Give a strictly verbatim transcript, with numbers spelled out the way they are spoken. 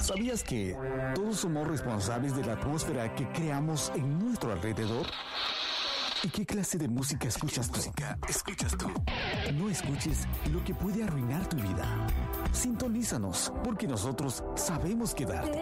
¿Sabías que todos somos responsables de la atmósfera que creamos en nuestro alrededor? ¿Y qué clase de música escuchas tú? Música escuchas tú. No escuches lo que puede arruinar tu vida. Sintonízanos, porque nosotros sabemos quedarte.